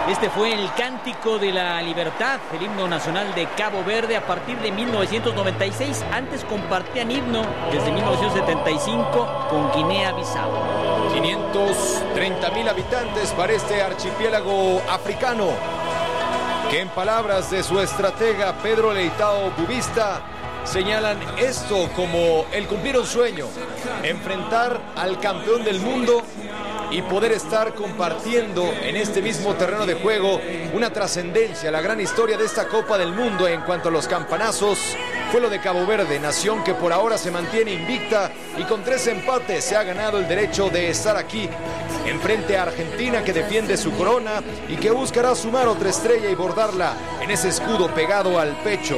Este fue el Cántico de la Libertad, el himno nacional de Cabo Verde a partir de 1996. Antes compartían himno desde 1975 con Guinea-Bissau. 530,000 habitantes para este archipiélago africano, que en palabras de su estratega Pedro Leitao Bubista señalan esto como el cumplir un sueño, enfrentar al campeón del mundo y poder estar compartiendo en este mismo terreno de juego una trascendencia. La gran historia de esta Copa del Mundo en cuanto a los campanazos fue lo de Cabo Verde, nación que por ahora se mantiene invicta y con 3 empates se ha ganado el derecho de estar aquí enfrente a Argentina, que defiende su corona y que buscará sumar otra estrella y bordarla en ese escudo pegado al pecho.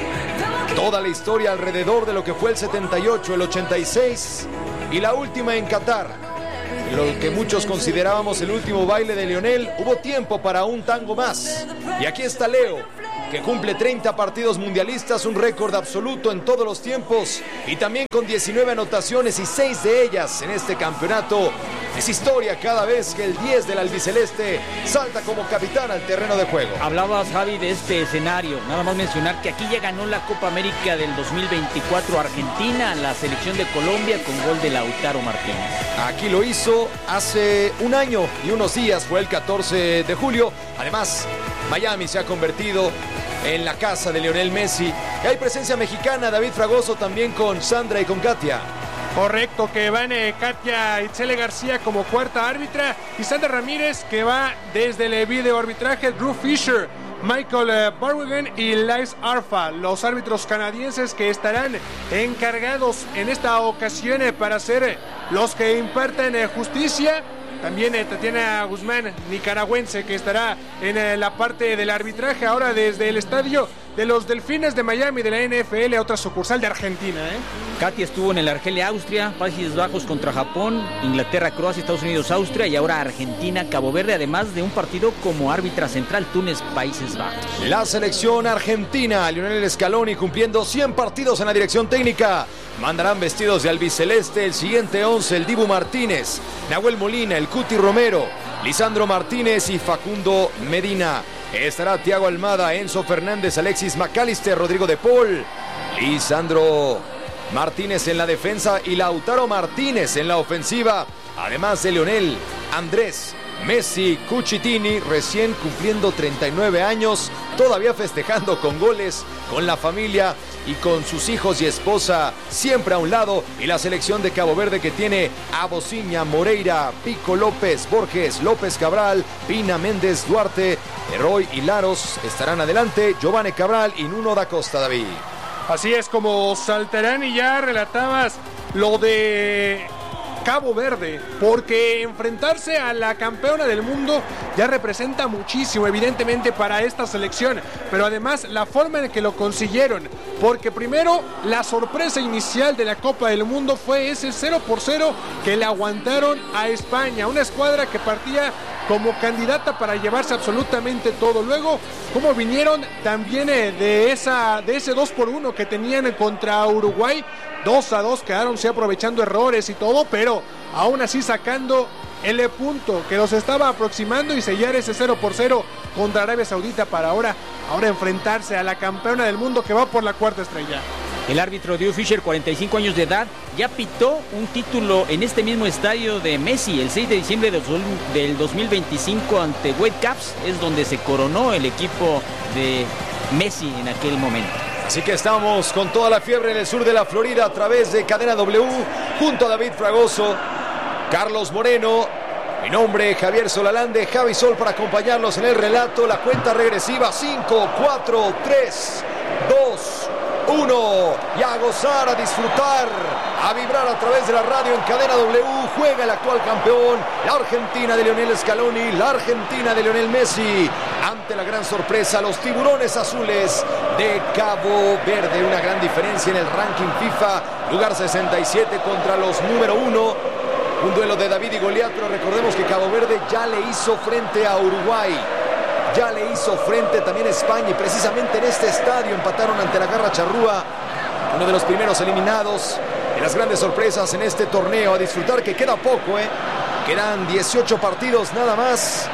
Toda la historia alrededor de lo que fue el 78, el 86 y la última en Qatar. Lo que muchos considerábamos el último baile de Lionel, hubo tiempo para un tango más. Y aquí está Leo, que cumple 30 partidos mundialistas, un récord absoluto en todos los tiempos, y también con 19 anotaciones y 6 de ellas en este campeonato. Es historia cada vez que el 10 del albiceleste salta como capitán al terreno de juego. Hablabas, Javi, de este escenario. Nada más mencionar que aquí ya ganó la Copa América del 2024 Argentina, la selección de Colombia, con gol de Lautaro Martínez. Aquí lo hizo hace un año y unos días, fue el 14 de julio. Además, Miami se ha convertido en la casa de Lionel Messi. Y hay presencia mexicana, David Fragoso, también con Sandra y con Katia. Correcto, que van Katia Itzele García como cuarta árbitra y Sandra Ramírez, que va desde el video arbitraje, Drew Fisher, Michael Barwigan y Liz Arfa, los árbitros canadienses que estarán encargados en esta ocasión para ser los que impartan justicia. También Tatiana Guzmán, nicaragüense, que estará en la parte del arbitraje ahora desde el estadio de los Delfines de Miami de la NFL, otra sucursal de Argentina. Katia estuvo en el Argelia, Austria, Países Bajos contra Japón, Inglaterra, Croacia, Estados Unidos, Austria y ahora Argentina, Cabo Verde, además de un partido como árbitra central, Túnez, Países Bajos. La selección argentina, Lionel Scaloni cumpliendo 100 partidos en la dirección técnica. Mandarán vestidos de albiceleste el siguiente 11, el Dibu Martínez, Nahuel Molina, el Cuti Romero, Lisandro Martínez y Facundo Medina. Estará Thiago Almada, Enzo Fernández, Alexis McAllister, Rodrigo de Paul, Lisandro Martínez en la defensa y Lautaro Martínez en la ofensiva. Además de Lionel, Andrés Messi Cucitini, recién cumpliendo 39 años, todavía festejando con goles, con la familia y con sus hijos y esposa siempre a un lado. Y la selección de Cabo Verde, que tiene a Bociña, Moreira, Pico López, Borges, López Cabral, Pina, Méndez, Duarte, Roy y Laros estarán adelante, Giovanni Cabral y Nuno da Costa, David. Así es como saltarán, y ya relatabas lo de Cabo Verde, porque enfrentarse a la campeona del mundo ya representa muchísimo, evidentemente, para esta selección, pero además la forma en que lo consiguieron, porque primero la sorpresa inicial de la Copa del Mundo fue ese 0-0 que le aguantaron a España, una escuadra que partía como candidata para llevarse absolutamente todo. Luego, cómo vinieron también de ese 2-1 que tenían contra Uruguay, 2-2, quedaronse aprovechando errores y todo, pero aún así sacando el punto que los estaba aproximando y sellar ese 0-0 contra Arabia Saudita para ahora enfrentarse a la campeona del mundo que va por la cuarta estrella. El árbitro Drew Fisher, 45 años de edad, ya pitó un título en este mismo estadio de Messi el 6 de diciembre del 2025 ante Whitecaps. Es donde se coronó el equipo de Messi en aquel momento. Así que estamos con toda la fiebre en el sur de la Florida a través de Cadena W, junto a David Fragoso, Carlos Moreno, mi nombre Javier Solalande, Javi Sol, para acompañarlos en el relato. La cuenta regresiva: 5, 4, 3, 2, 1, y a gozar, a disfrutar, a vibrar a través de la radio en Cadena W. Juega el actual campeón, la Argentina de Lionel Scaloni, la Argentina de Lionel Messi, ante la gran sorpresa, los tiburones azules de Cabo Verde. Una gran diferencia en el ranking FIFA, lugar 67 contra los número 1. Un duelo de David y Goliat, pero recordemos que Cabo Verde ya le hizo frente a Uruguay, ya le hizo frente también a España, y precisamente en este estadio empataron ante la Garra Charrúa, uno de los primeros eliminados en las grandes sorpresas en este torneo. A disfrutar, que queda poco, quedan 18 partidos nada más,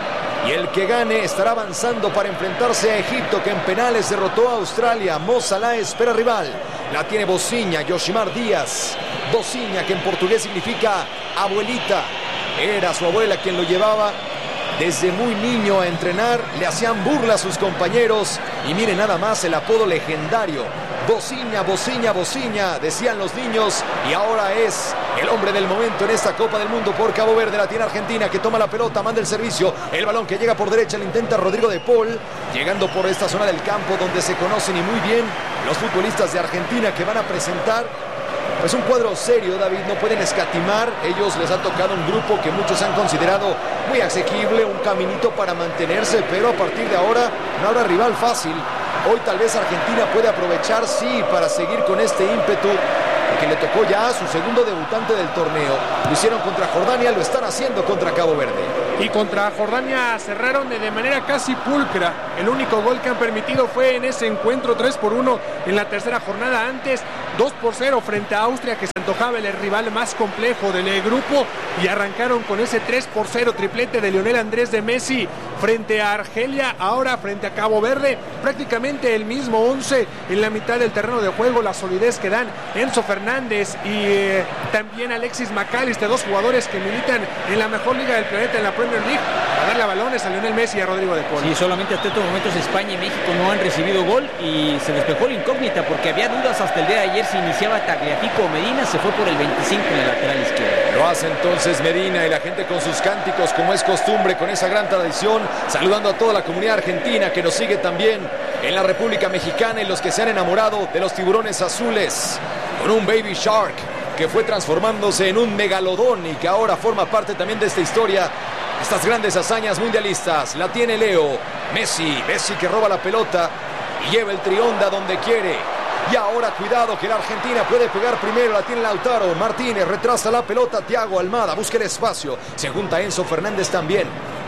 Y el que gane estará avanzando para enfrentarse a Egipto, que en penales derrotó a Australia. Mo Salah espera rival. La tiene Bociña, Yoshimar Díaz. Bociña, que en portugués significa abuelita. Era su abuela quien lo llevaba desde muy niño a entrenar. Le hacían burla a sus compañeros. Y mire nada más el apodo legendario. Bociña, Bociña, Bociña, decían los niños. Y ahora es el hombre del momento en esta Copa del Mundo por Cabo Verde. La tiene Argentina, que toma la pelota, manda el servicio. El balón que llega por derecha, lo intenta Rodrigo de Paul. Llegando por esta zona del campo donde se conocen y muy bien los futbolistas de Argentina, que van a presentar pues un cuadro serio, David. No pueden escatimar. Ellos les ha tocado un grupo que muchos han considerado muy asequible, un caminito para mantenerse, pero a partir de ahora no habrá rival fácil. Hoy tal vez Argentina puede aprovechar, sí, para seguir con este ímpetu, porque le tocó ya a su segundo debutante del torneo. Lo hicieron contra Jordania, lo están haciendo contra Cabo Verde. Y contra Jordania cerraron de manera casi pulcra. El único gol que han permitido fue en ese encuentro, 3-1 en la tercera jornada. Antes 2-0 frente a Austria, que se antojaba el rival más complejo del grupo, y arrancaron con ese 3-0 triplete de Lionel Andrés de Messi frente a Argelia. Ahora frente a Cabo Verde, prácticamente el mismo 11 en la mitad del terreno de juego. La solidez que dan Enzo Fernández y también Alexis McAllister, dos jugadores que militan en la mejor liga del planeta, en la Premier League, a darle a balones a Lionel Messi y a Rodrigo de Paul. Sí, solamente hasta estos momentos España y México no han recibido gol, y se despejó la incógnita porque había dudas hasta el día de ayer si iniciaba Tagliafico o Medina. Se fue por el 25 en la lateral izquierda. Lo hace entonces Medina, y la gente con sus cánticos, como es costumbre, con esa gran tradición, saludando a toda la comunidad argentina que nos sigue también en la República Mexicana, y los que se han enamorado de los tiburones azules, con un Baby Shark que fue transformándose en un megalodón y que ahora forma parte también de esta historia, estas grandes hazañas mundialistas. La tiene Leo Messi, Messi que roba la pelota y lleva el trionda donde quiere. Y ahora cuidado que la Argentina puede pegar primero. La tiene Lautaro Martínez, retrasa la pelota Thiago Almada, busca el espacio, se junta Enzo Fernández también,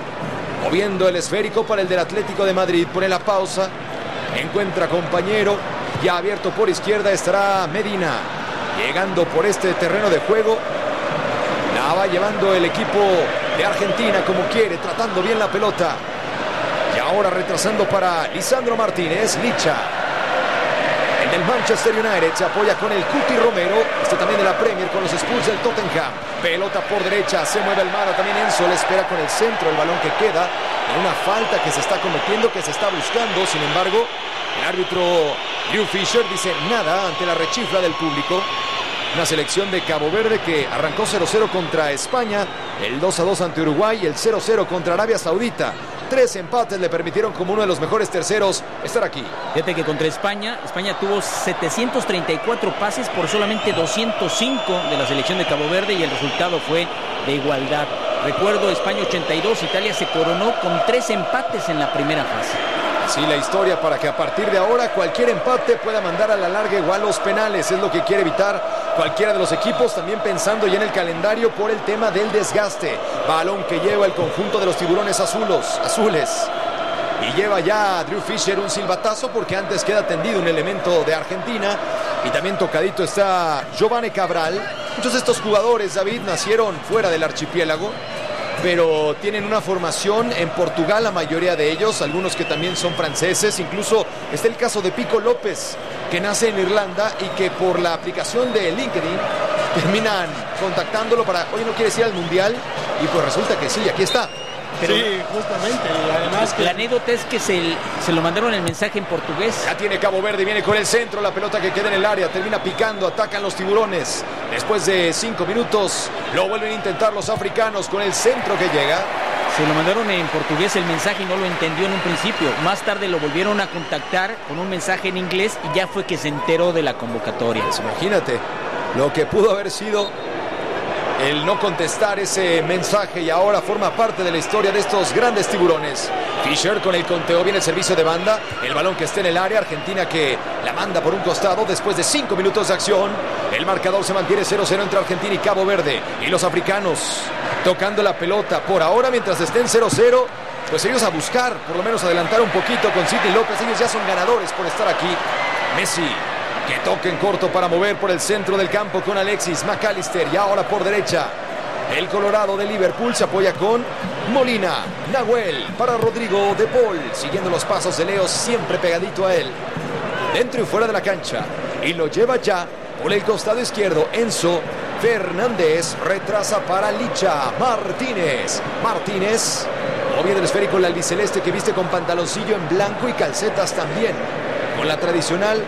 moviendo el esférico para el del Atlético de Madrid. Pone la pausa, encuentra compañero, ya abierto por izquierda estará Medina, llegando por este terreno de juego. La va llevando el equipo de Argentina como quiere, tratando bien la pelota. Y ahora retrasando para Lisandro Martínez, Licha, el del Manchester United, se apoya con el Cuti Romero, también de la Premier, con los Spurs del Tottenham. Pelota por derecha, se mueve Almada, también Enzo le espera con el centro, el balón que queda en una falta que se está cometiendo, que se está buscando. Sin embargo, el árbitro Drew Fisher dice nada ante la rechifla del público. Una selección de Cabo Verde que arrancó 0-0 contra España, el 2-2 ante Uruguay y el 0-0 contra Arabia Saudita. 3 empates le permitieron, como uno de los mejores terceros, estar aquí. Fíjate que contra España tuvo 734 pases por solamente 205 de la selección de Cabo Verde, y el resultado fue de igualdad. Recuerdo, España 82, Italia se coronó con 3 empates en la primera fase. Sí, la historia para que a partir de ahora cualquier empate pueda mandar a la larga o a los penales. Es lo que quiere evitar cualquiera de los equipos, también pensando ya en el calendario por el tema del desgaste. Balón que lleva el conjunto de los tiburones azules. Y lleva ya Drew Fisher un silbatazo, porque antes queda tendido un elemento de Argentina. Y también tocadito está Giovanni Cabral. Muchos de estos jugadores, David, nacieron fuera del archipiélago, pero tienen una formación en Portugal, la mayoría de ellos, algunos que también son franceses. Incluso está el caso de Pico López, que nace en Irlanda y que por la aplicación de LinkedIn terminan contactándolo para, oye, ¿no quieres ir al Mundial? Y pues resulta que sí, aquí está. Pero sí, justamente, y además que la anécdota es que se lo mandaron el mensaje en portugués. Ya tiene Cabo Verde, viene con el centro, la pelota que queda en el área, termina picando, atacan los tiburones. Después de 5 minutos, lo vuelven a intentar los africanos con el centro que llega. Se lo mandaron en portugués el mensaje y no lo entendió en un principio. Más tarde lo volvieron a contactar con un mensaje en inglés y ya fue que se enteró de la convocatoria. Pues imagínate lo que pudo haber sido el no contestar ese mensaje, y ahora forma parte de la historia de estos grandes tiburones. Fisher con el conteo, viene el servicio de banda, el balón que está en el área, Argentina que la manda por un costado después de 5 minutos de acción. El marcador se mantiene 0-0 entre Argentina y Cabo Verde, y los africanos tocando la pelota por ahora, mientras estén 0-0, pues ellos a buscar por lo menos adelantar un poquito con Sidney López. Ellos ya son ganadores por estar aquí. Messi, que toca en corto para mover por el centro del campo con Alexis McAllister, y ahora por derecha El Colorado de Liverpool se apoya con Molina. Nahuel para Rodrigo de Paul, siguiendo los pasos de Leo, siempre pegadito a él. Dentro y fuera de la cancha. Y lo lleva ya por el costado izquierdo. Enzo Fernández retrasa para Licha Martínez. Martínez moviendo el esférico, el albiceleste que viste con pantaloncillo en blanco y calcetas también, con la tradicional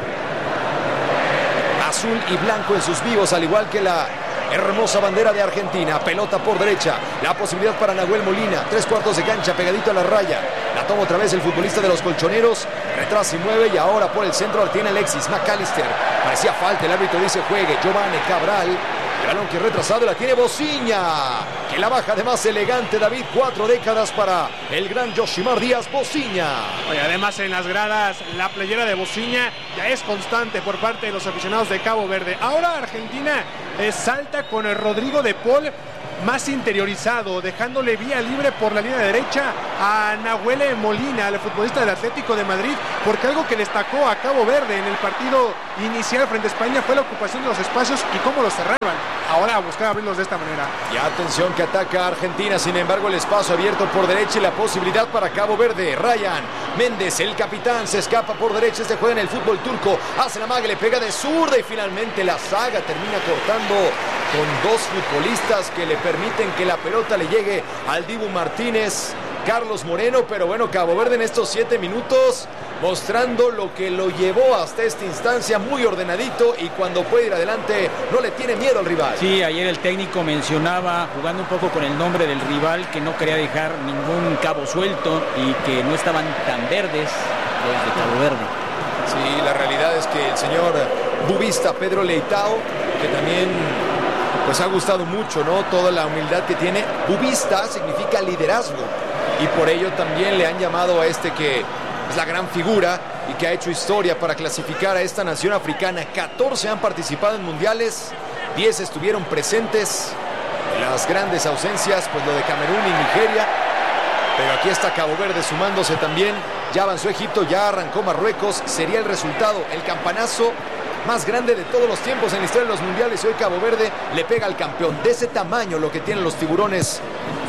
azul y blanco en sus vivos, al igual que la hermosa bandera de Argentina. Pelota por derecha, la posibilidad para Nahuel Molina, 3/4 de cancha, pegadito a la raya. La toma otra vez el futbolista de los colchoneros, retrasa y mueve, y ahora por el centro la tiene Alexis McAllister. Parecía falta, el árbitro dice juegue. Giovanni Cabral, el balón que retrasado la tiene Bociña, que la baja de más elegante David. 4 décadas para el gran Yoshimar Díaz Bociña. Oye, además en las gradas la playera de Bociña ya es constante por parte de los aficionados de Cabo Verde. Ahora Argentina salta con el Rodrigo de Paul más interiorizado, dejándole vía libre por la línea derecha a Nahuel Molina, el futbolista del Atlético de Madrid, porque algo que destacó a Cabo Verde en el partido inicial frente a España fue la ocupación de los espacios y cómo los cerraban. Ahora a buscar abrirlos de esta manera. Y atención que ataca a Argentina, sin embargo el espacio abierto por derecha y la posibilidad para Cabo Verde. Ryan Méndez, el capitán, se escapa por derecha, se juega en el fútbol turco, hace la maga, le pega de zurda y finalmente la saga termina cortando con 2 futbolistas que le permiten que la pelota le llegue al Dibu Martínez, Carlos Moreno. Pero bueno, Cabo Verde en estos 7 minutos mostrando lo que lo llevó hasta esta instancia, muy ordenadito, y cuando puede ir adelante no le tiene miedo al rival. Sí, ayer el técnico mencionaba, jugando un poco con el nombre del rival, que no quería dejar ningún cabo suelto y que no estaban tan verdes los de Cabo Verde. Sí, la realidad es que el señor bubista Pedro Leitao, que también pues ha gustado mucho, ¿no? Toda la humildad que tiene. Bubista significa liderazgo, y por ello también le han llamado a este que es la gran figura y que ha hecho historia para clasificar a esta nación africana. 14 han participado en mundiales, 10 estuvieron presentes. Las grandes ausencias, pues lo de Camerún y Nigeria, pero aquí está Cabo Verde sumándose también. Ya avanzó Egipto, ya arrancó Marruecos. Sería el resultado, el campanazo más grande de todos los tiempos en la historia de los mundiales, y hoy Cabo Verde le pega al campeón. De ese tamaño lo que tienen los tiburones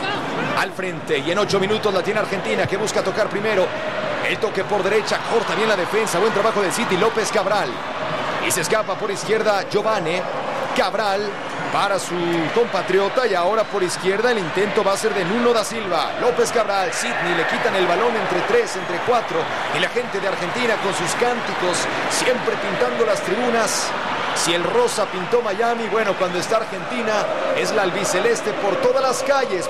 al frente, y en 8 minutos la tiene Argentina, que busca tocar primero. El toque por derecha, corta bien la defensa, buen trabajo del City. López Cabral, y se escapa por izquierda Giovanni Cabral para su compatriota, y ahora por izquierda el intento va a ser de Nuno da Silva. López Cabral, Sidney, le quitan el balón entre 3, entre 4, y la gente de Argentina con sus cánticos siempre pintando las tribunas. Si el rosa pintó Miami, bueno, cuando está Argentina es la albiceleste por todas las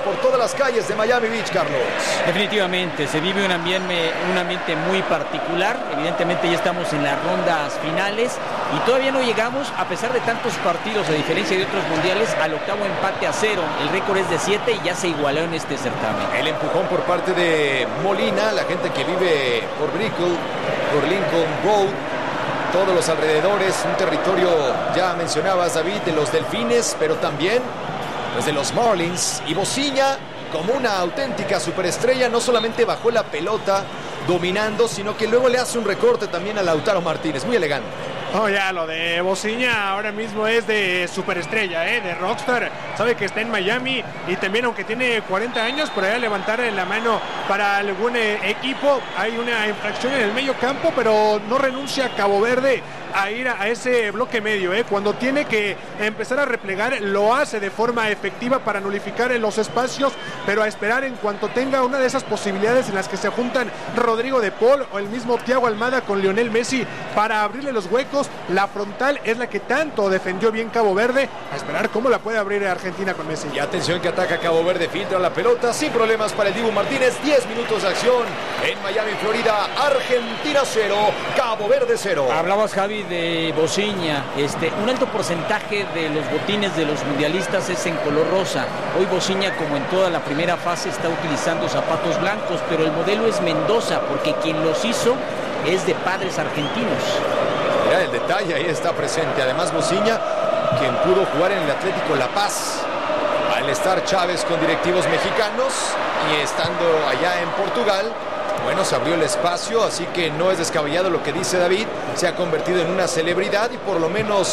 calles de Miami Beach, Carlos. Definitivamente, se vive un ambiente muy particular. Evidentemente ya estamos en las rondas finales y todavía no llegamos, a pesar de tantos partidos, a diferencia de otros mundiales, al octavo empate a 0. El récord es de 7 y ya se igualó en este certamen. El empujón por parte de Molina, la gente que vive por Brickell, por Lincoln Road, todos los alrededores, un territorio, ya mencionabas, David, de los Delfines, pero también pues de los Marlins. Y Bociña, como una auténtica superestrella, no solamente bajó la pelota dominando, sino que luego le hace un recorte también a Lautaro Martínez, muy elegante. Oh, ya, lo de Bociña ahora mismo es de superestrella, de rockstar. Sabe que está en Miami y también, aunque tiene 40 años, por allá levantar la mano para algún equipo. Hay una infracción en el medio campo, pero no renuncia a Cabo Verde a ir a ese bloque medio. Cuando tiene que empezar a replegar, lo hace de forma efectiva para nulificar en los espacios, pero a esperar en cuanto tenga una de esas posibilidades en las que se juntan Rodrigo de Paul o el mismo Thiago Almada con Lionel Messi para abrirle los huecos. La frontal es la que tanto defendió bien Cabo Verde, a esperar cómo la puede abrir Argentina con Messi. Y atención que ataca Cabo Verde, filtra la pelota sin problemas para el Dibu Martínez. 10 minutos de acción en Miami, Florida. Argentina 0, Cabo Verde 0. Hablabas, Javi, de Bociña. Un alto porcentaje de los botines de los mundialistas es en color rosa. Hoy Bociña, como en toda la primera fase, está utilizando zapatos blancos, pero el modelo es Mendoza, porque quien los hizo es de padres argentinos. Mira el detalle, ahí está presente. Además, Bociña, quien pudo jugar en el Atlético La Paz, al estar Chávez con directivos mexicanos y estando allá en Portugal, bueno, se abrió el espacio, así que no es descabellado lo que dice David. Se ha convertido en una celebridad y por lo menos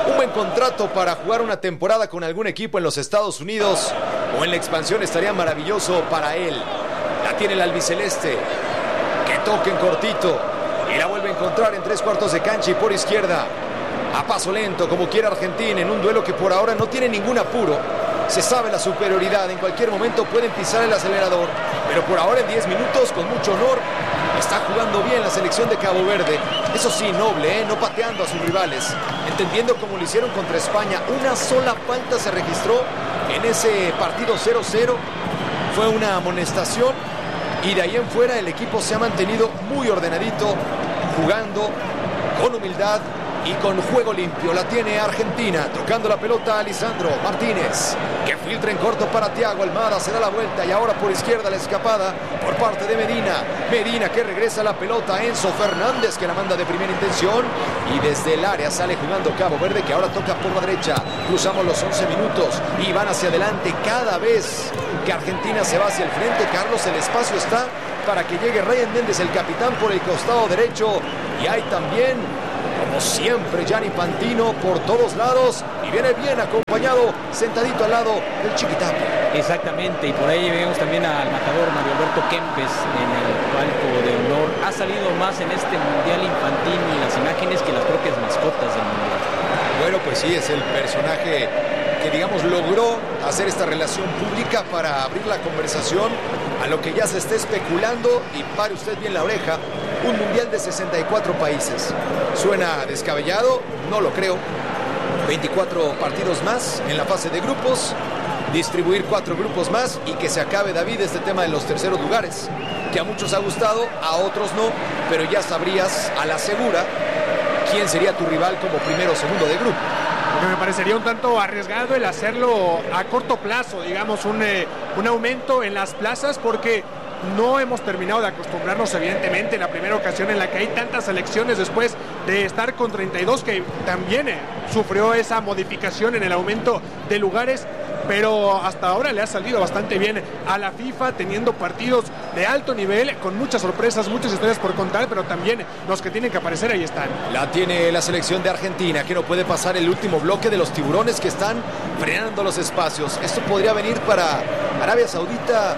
Un buen contrato para jugar una temporada con algún equipo en los Estados Unidos o en la expansión estaría maravilloso para él. La tiene el albiceleste, que toque en cortito y la vuelve a encontrar en 3/4 de cancha y por izquierda. A paso lento, como quiere Argentina, en un duelo que por ahora no tiene ningún apuro. Se sabe la superioridad, en cualquier momento pueden pisar el acelerador, pero por ahora en 10 minutos, con mucho honor, está jugando bien la selección de Cabo Verde. Eso sí, noble, no pateando a sus rivales, entendiendo como lo hicieron contra España. Una sola falta se registró en ese partido 0-0, fue una amonestación, y de ahí en fuera el equipo se ha mantenido muy ordenadito, jugando con humildad y con juego limpio. La tiene Argentina, tocando la pelota a Lisandro Martínez, que filtra en corto para Thiago Almada, se da la vuelta y ahora por izquierda la escapada por parte de Medina que regresa la pelota a Enzo Fernández, que la manda de primera intención y desde el área sale jugando Cabo Verde, que ahora toca por la derecha. Cruzamos los 11 minutos y van hacia adelante. Cada vez que Argentina se va hacia el frente, Carlos, el espacio está para que llegue Ryan Méndez, el capitán, por el costado derecho, y hay también, como siempre, Gianni Pantino por todos lados, y viene bien acompañado, sentadito al lado del Chiquitapia. Exactamente, y por ahí vemos también al matador Mario Alberto Kempes en el palco de honor. Ha salido más en este Mundial Infantil y las imágenes que las propias mascotas del Mundial. Bueno, pues sí, es el personaje que, digamos, logró hacer esta relación pública para abrir la conversación a lo que ya se está especulando, y pare usted bien la oreja, un mundial de 64 países. ¿Suena descabellado? No lo creo. 24 partidos más en la fase de grupos, distribuir 4 grupos más y que se acabe, David, este tema de los terceros lugares, que a muchos ha gustado, a otros no, pero ya sabrías a la segura quién sería tu rival como primero o segundo de grupo. Porque me parecería un tanto arriesgado el hacerlo a corto plazo, digamos, un aumento en las plazas, porque no hemos terminado de acostumbrarnos, evidentemente, en la primera ocasión en la que hay tantas selecciones después de estar con 32, que también sufrió esa modificación en el aumento de lugares, pero hasta ahora le ha salido bastante bien a la FIFA, teniendo partidos de alto nivel, con muchas sorpresas, muchas historias por contar, pero también los que tienen que aparecer ahí están. La tiene la selección de Argentina, que no puede pasar el último bloque de los tiburones que están frenando los espacios. Esto podría venir para Arabia Saudita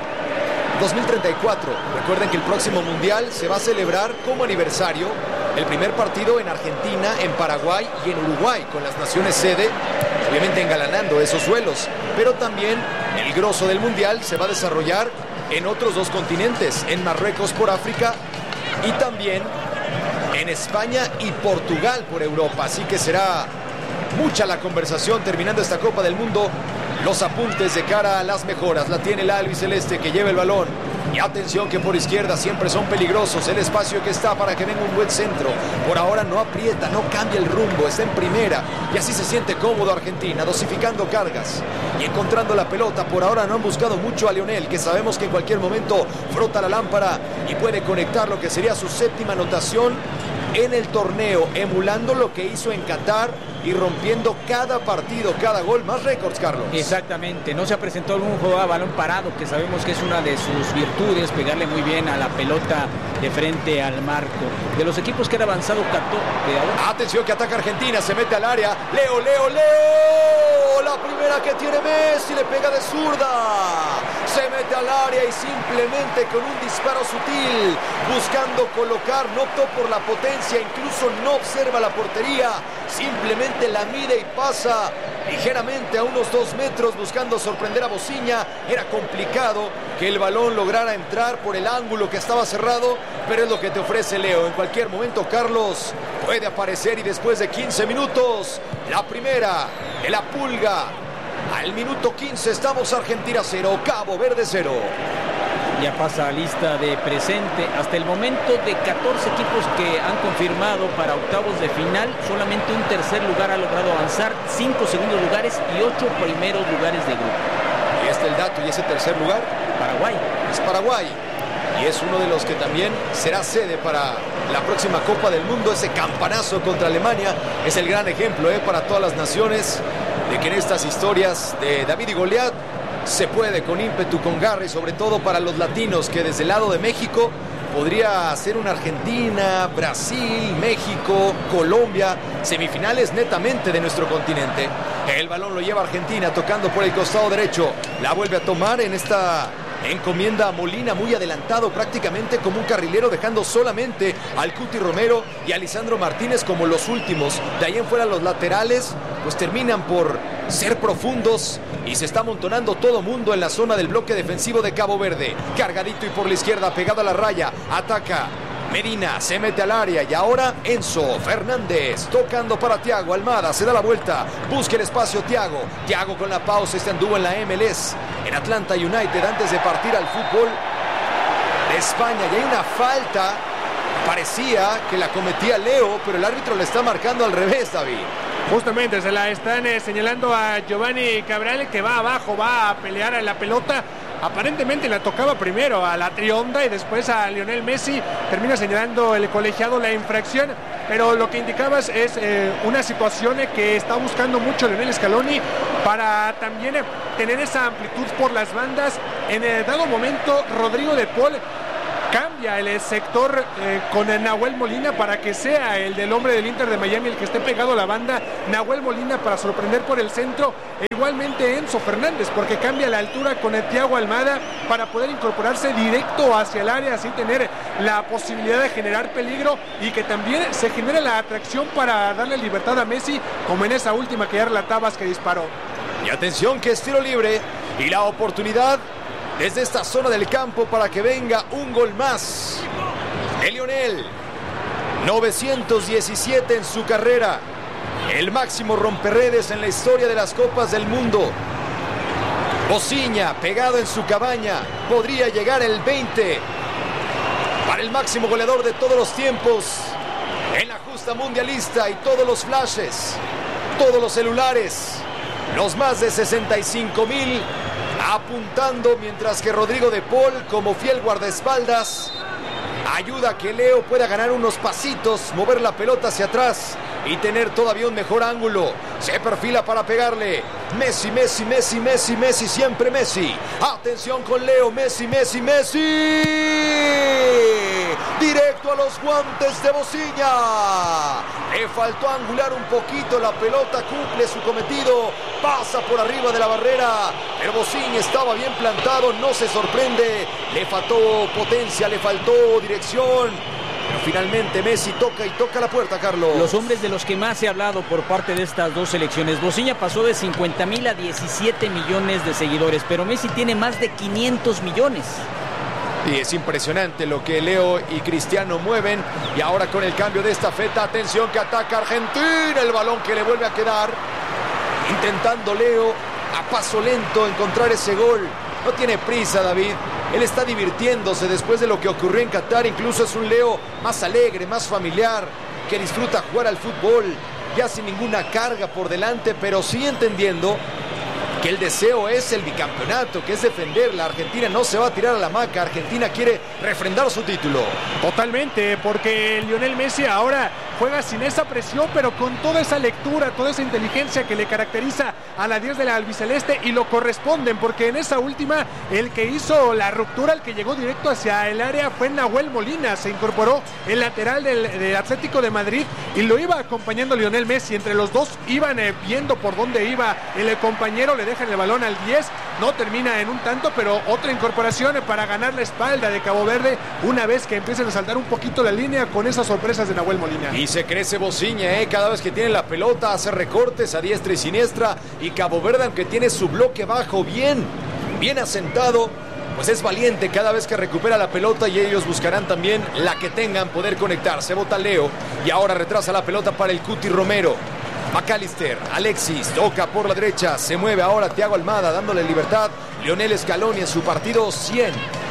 2034. Recuerden que el próximo mundial se va a celebrar como aniversario el primer partido en Argentina, en Paraguay y en Uruguay, con las naciones sede, obviamente engalanando esos suelos, pero también el grosso del mundial se va a desarrollar en otros 2 continentes, en Marruecos por África y también en España y Portugal por Europa. Así que será mucha la conversación terminando esta Copa del Mundo. Los apuntes de cara a las mejoras. La tiene el albiceleste, que lleva el balón. Y atención que por izquierda siempre son peligrosos. El espacio que está para que venga un buen centro. Por ahora no aprieta, no cambia el rumbo. Está en primera. Y así se siente cómodo Argentina, dosificando cargas y encontrando la pelota. Por ahora no han buscado mucho a Lionel, que sabemos que en cualquier momento frota la lámpara y puede conectar lo que sería su 7ª anotación en el torneo, emulando lo que hizo en Qatar y rompiendo cada partido, cada gol, más récords, Carlos. Exactamente, no se ha presentado algún juego a balón parado, que sabemos que es una de sus virtudes, pegarle muy bien a la pelota de frente al marco. De los equipos que han avanzado, atención que ataca Argentina, se mete al área, Leo, la primera que tiene Messi, le pega de zurda, se mete al área y simplemente con un disparo sutil, buscando colocar, no optó por la potencia, incluso no observa la portería, simplemente la mide y pasa ligeramente a unos 2 metros, buscando sorprender a Bociña. Era complicado que el balón lograra entrar por el ángulo que estaba cerrado, pero es lo que te ofrece Leo. En cualquier momento Carlos puede aparecer, y después de 15 minutos, la primera de la Pulga. Al minuto 15 estamos Argentina 0, Cabo Verde 0. Ya pasa a lista de presente. Hasta el momento, de 14 equipos que han confirmado para octavos de final, solamente un tercer lugar ha logrado avanzar, 5 segundos lugares y 8 primeros lugares de grupo. Y este es el dato, y ese tercer lugar, Paraguay. Es Paraguay. Y es uno de los que también será sede para la próxima Copa del Mundo. Ese campanazo contra Alemania es el gran ejemplo para todas las naciones de que en estas historias de David y Goliat se puede, con ímpetu, con garra, y sobre todo para los latinos, que desde el lado de México podría ser una Argentina, Brasil, México, Colombia, semifinales netamente de nuestro continente. El balón lo lleva Argentina tocando por el costado derecho, la vuelve a tomar en esta encomienda a Molina, muy adelantado prácticamente como un carrilero, dejando solamente al Cuti Romero y a Lisandro Martínez como los últimos. De ahí en fuera los laterales pues terminan por ser profundos y se está amontonando todo mundo en la zona del bloque defensivo de Cabo Verde. Cargadito y por la izquierda, pegado a la raya, ataca Medina, se mete al área y ahora Enzo Fernández tocando para Thiago Almada, se da la vuelta, busca el espacio Thiago con la pausa. Este anduvo en la MLS, en Atlanta United, antes de partir al fútbol de España. Y hay una falta, parecía que la cometía Leo, pero el árbitro le está marcando al revés, David. Justamente se la están señalando a Giovanni Cabral, que va abajo, va a pelear a la pelota. Aparentemente la tocaba primero a la Trionda y después a Lionel Messi. Termina señalando el colegiado la infracción, pero lo que indicabas es una situación que está buscando mucho Lionel Scaloni para también tener esa amplitud por las bandas. En el dado momento, Rodrigo de Paul cambia el sector con Nahuel Molina para que sea el del hombre del Inter de Miami el que esté pegado a la banda. Nahuel Molina para sorprender por el centro, e igualmente Enzo Fernández porque cambia la altura con el Thiago Almada para poder incorporarse directo hacia el área, así tener la posibilidad de generar peligro y que también se genere la atracción para darle libertad a Messi, como en esa última que ya relatabas que disparó. Y atención que es tiro libre y la oportunidad desde esta zona del campo para que venga un gol más. El Lionel, 917 en su carrera, el máximo romperredes en la historia de las Copas del Mundo. Bociña, pegado en su cabaña, podría llegar el 20 para el máximo goleador de todos los tiempos en la justa mundialista. Y todos los flashes, todos los celulares, los más de 65,000 apuntando, mientras que Rodrigo de Paul, como fiel guardaespaldas, ayuda a que Leo pueda ganar unos pasitos, mover la pelota hacia atrás y tener todavía un mejor ángulo. Se perfila para pegarle. Messi, Messi, Messi, Messi, Messi, siempre Messi. Atención con Leo, Messi, Messi, Messi. Directo a los guantes de Bociña. Le faltó angular un poquito la pelota, cumple su cometido, pasa por arriba de la barrera, pero Bociña estaba bien plantado, no se sorprende, le faltó potencia, le faltó dirección. Pero finalmente Messi toca y toca la puerta, Carlos. Los hombres de los que más se ha hablado por parte de estas dos selecciones. Bociña pasó de 50,000 a 17 millones de seguidores, pero Messi tiene más de 500 millones. Y es impresionante lo que Leo y Cristiano mueven. Y ahora con el cambio de estafeta, atención que ataca Argentina. El balón que le vuelve a quedar. Intentando Leo a paso lento encontrar ese gol. No tiene prisa, David. Él está divirtiéndose después de lo que ocurrió en Qatar. Incluso es un Leo más alegre, más familiar, que disfruta jugar al fútbol, ya sin ninguna carga por delante, pero sí entendiendo que el deseo es el bicampeonato, que es defender. La Argentina no se va a tirar a la hamaca. Argentina quiere refrendar su título. Totalmente, porque Lionel Messi ahora juega sin esa presión, pero con toda esa lectura, toda esa inteligencia que le caracteriza a la 10 de la albiceleste, y lo corresponden, porque en esa última el que hizo la ruptura, el que llegó directo hacia el área fue Nahuel Molina. Se incorporó el lateral del Atlético de Madrid y lo iba acompañando Lionel Messi. Entre los dos iban viendo por dónde iba el compañero, le dejan el balón al 10, no termina en un tanto, pero otra incorporación para ganar la espalda de Cabo Verde una vez que empiezan a saltar un poquito la línea con esas sorpresas de Nahuel Molina. Y se crece Bociña, cada vez que tiene la pelota hace recortes a diestra y siniestra, y Cabo Verde, aunque tiene su bloque bajo bien asentado, pues es valiente cada vez que recupera la pelota, y ellos buscarán también la que tengan, poder conectar. Se bota Leo y ahora retrasa la pelota para el Cuti Romero. McAllister, Alexis, toca por la derecha, se mueve ahora Thiago Almada dándole libertad. Lionel Scaloni en su partido 100.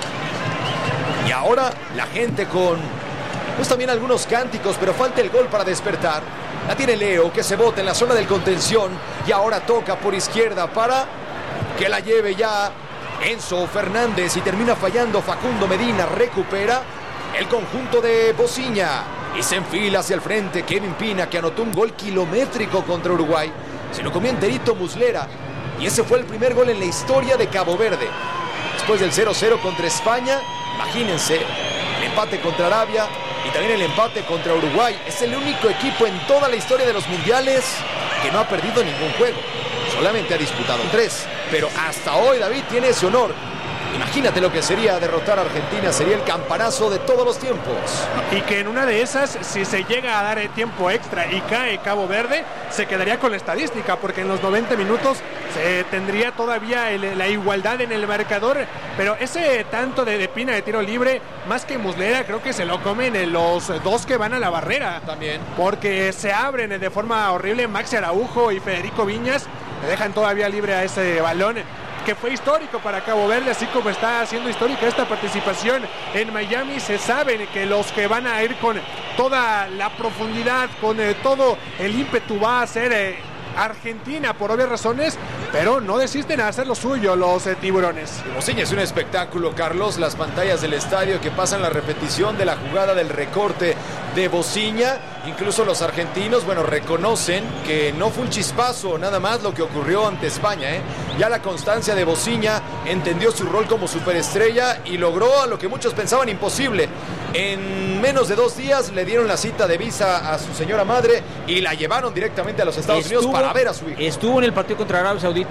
Y ahora la gente con pues también algunos cánticos, pero falta el gol para despertar. La tiene Leo, que se bota en la zona del contención y ahora toca por izquierda para que la lleve ya Enzo Fernández, y termina fallando Facundo Medina. Recupera el conjunto de Bociña y se enfila hacia el frente Kevin Pina, que anotó un gol kilométrico contra Uruguay. Se lo comió enterito Muslera, y ese fue el primer gol en la historia de Cabo Verde. Después del 0-0 contra España, imagínense, empate contra Arabia y también el empate contra Uruguay. Es el único equipo en toda la historia de los mundiales que no ha perdido ningún juego. Solamente ha disputado 3, pero hasta hoy David tiene ese honor. Imagínate lo que sería derrotar a Argentina, sería el campanazo de todos los tiempos. Y que en una de esas, si se llega a dar el tiempo extra y cae Cabo Verde, se quedaría con la estadística, porque en los 90 minutos se tendría todavía la igualdad en el marcador. Pero ese tanto de Pina de tiro libre, más que Muslera, creo que se lo comen los dos que van a la barrera. También. Porque se abren de forma horrible Maxi Araujo y Federico Viñas, le dejan todavía libre a ese balón, que fue histórico para Cabo Verde, así como está siendo histórica esta participación en Miami. Se saben que los que van a ir con toda la profundidad, con todo el ímpetu, va a ser Argentina por obvias razones, pero no desisten a hacer lo suyo los tiburones. Bociña es un espectáculo, Carlos. Las pantallas del estadio que pasan la repetición de la jugada del recorte de Bociña. Incluso los argentinos, reconocen que no fue un chispazo nada más lo que ocurrió ante España, Ya la constancia de Bociña entendió su rol como superestrella y logró a lo que muchos pensaban imposible. En menos de 2 días le dieron la cita de visa a su señora madre y la llevaron directamente a los Estados Unidos para ver a su hijo. Estuvo en el partido contra Arabia Saudita